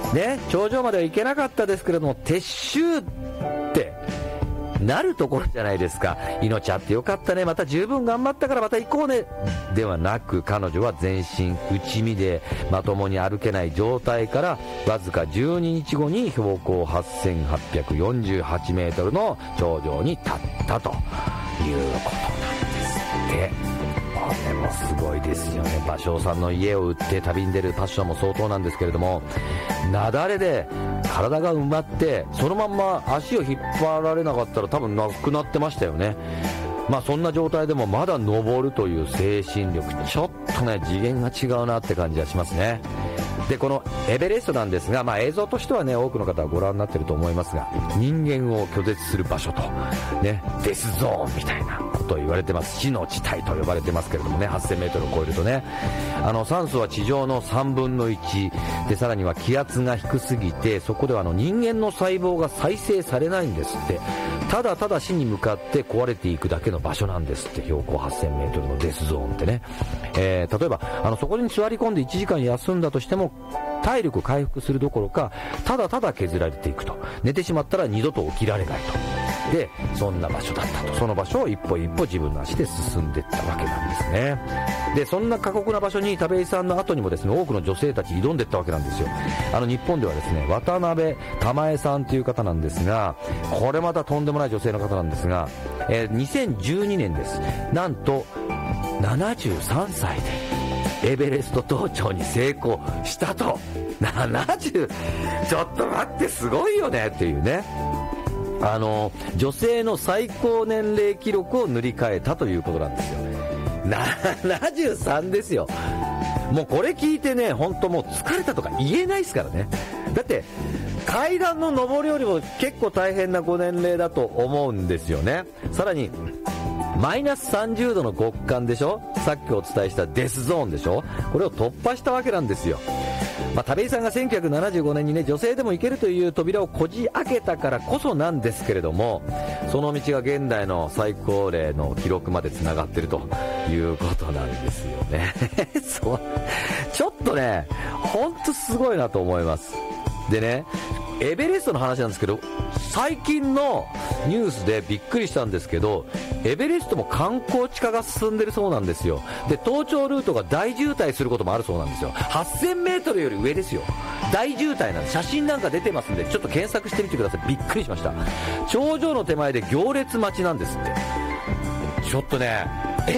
ね、頂上までは行けなかったですけれども、撤収ってなるところじゃないですか。命あってよかったね、また十分頑張ったからまた行こうねではなく、彼女は全身内身でまともに歩けない状態からわずか12日後に標高8848メートルの頂上に立ったということなんですって。これもすごいですよね。芭蕉さんの家を売って旅に出るパッションも相当なんですけれども、雪崩で体が埋まってそのまんま足を引っ張られなかったら多分なくなってましたよね。まあそんな状態でもまだ登るという精神力、ちょっとね次元が違うなって感じがしますね。でこのエベレストなんですが、まあ、映像としてはね多くの方はご覧になっていると思いますが、人間を拒絶する場所と、ね、デスゾーンみたいなことを言われてます。死の地帯と呼ばれてますけれどもね、8000メートルを超えるとね、酸素は地上の3分の1で、さらには気圧が低すぎてそこでは人間の細胞が再生されないんですって。ただただ死に向かって壊れていくだけの場所なんですって。標高8000メートルのデスゾーンってね、例えばそこに座り込んで1時間休んだとしても体力回復するどころかただただ削られていくと。寝てしまったら二度と起きられないと。でそんな場所だったと。その場所を一歩一歩自分の足で進んでいったわけなんですね。でそんな過酷な場所に田部井さんの後にもですね多くの女性たち挑んでいったわけなんですよ。日本ではですね渡辺玉江さんという方なんですが、これまたとんでもない女性の方なんですが、2012年です。なんと73歳でエベレスト登頂に成功したと。70、ちょっと待ってすごいよねっていうね。女性の最高年齢記録を塗り替えたということなんですよ。73ですよ。もうこれ聞いてね本当もう疲れたとか言えないですからね。だって階段の上りよりも結構大変なご年齢だと思うんですよね。さらにマイナス30度の極寒でしょ。さっきお伝えしたデスゾーンでしょ。これを突破したわけなんですよ。田部井さんが1975年にね女性でも行けるという扉をこじ開けたからこそなんですけれども、その道が現代の最高齢の記録までつながってるということなんですよねそうちょっとねほんとすごいなと思います。でねエベレストの話なんですけど、最近のニュースでびっくりしたんですけど、エベレストも観光地化が進んでるそうなんですよ。で登頂ルートが大渋滞することもあるそうなんですよ。8000メートルより上ですよ。大渋滞なんで写真なんか出てますんでちょっと検索してみてください。びっくりしました。頂上の手前で行列待ちなんですって。ちょっとね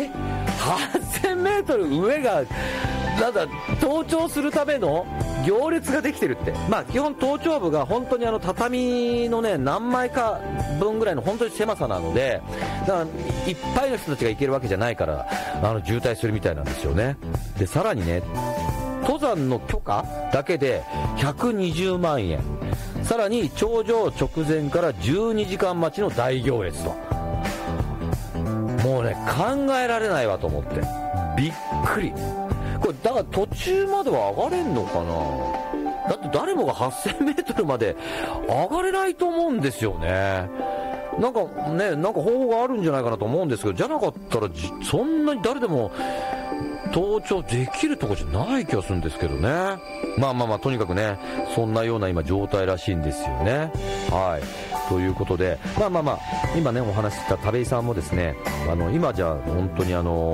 8000メートル上がなんだ登頂するための行列ができてるって。基本登頂部が本当に畳のね何枚か分ぐらいの本当に狭さなので、だからいっぱいの人たちが行けるわけじゃないから渋滞するみたいなんですよね。でさらにね登山の許可だけで120万円、さらに頂上直前から12時間待ちの大行列と。もうね考えられないわと思ってびっくり。これだから途中までは上がれんのかな。だって誰もが8000メートルまで上がれないと思うんですよね。なんか方法があるんじゃないかなと思うんですけど、じゃなかったらそんなに誰でも登頂できるとこじゃない気がするんですけどね。とにかくねそんなような今状態らしいんですよね。はいということで今ねお話しした田部井さんもですね今じゃ本当に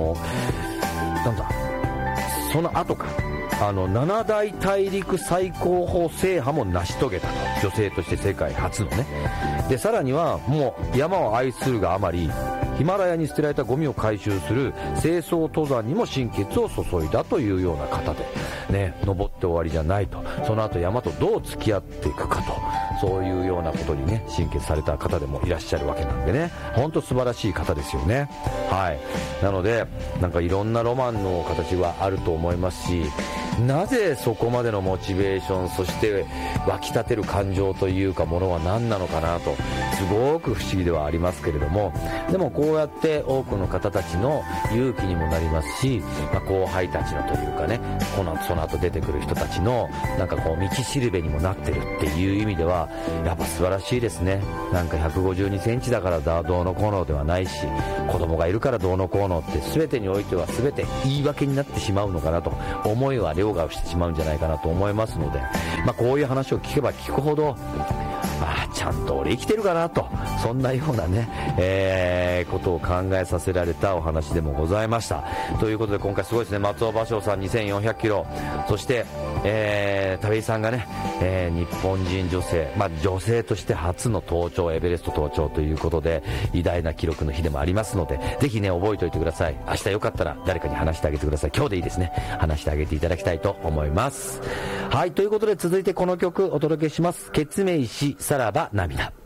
その後か七大大陸最高峰制覇も成し遂げたと。女性として世界初のね。でさらにはもう山を愛するがあまりヒマラヤに捨てられたゴミを回収する清掃登山にも心血を注いだというような方でね、登って終わりじゃないと。その後山とどう付き合っていくかと、そういうようなことにね心血された方でもいらっしゃるわけなんでね、本当素晴らしい方ですよね。なのでいろんなロマンの形はあると思いますし、なぜそこまでのモチベーション、そして湧き立てる感情というかものは何なのかなとすごく不思議ではありますけれども、でもこうやって多くの方たちの勇気にもなりますし、後輩たちのというかね、その後出てくる人たちの道しるべにもなってるっていう意味ではやっぱ素晴らしいですね。152センチだからどうのこうのではないし、子供がいるからどうのこうのって全てにおいては全て言い訳になってしまうのかなと思いは両凌駕をしてしまうんじゃないかなと思いますので、こういう話を聞けば聞くほどちゃんと俺生きてるかなと、そんなようなね、ことを考えさせられたお話でもございました。ということで今回すごいですね。松尾芭蕉さん2400キロ、そして、田部井さんがね、日本人女性、女性として初の登頂、エベレスト登頂ということで偉大な記録の日でもありますので、ぜひね覚えておいてください。明日よかったら誰かに話してあげてください。今日でいいですね、話してあげていただきたいと思います。はい、ということで続いてこの曲お届けします。ケツメイシさらば涙。